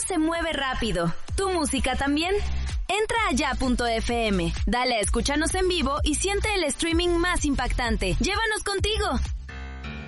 se mueve rápido. ¿Tu música también? Entra a ya.fm, dale a escúchanos en vivo y siente el streaming más impactante. ¡Llévanos contigo!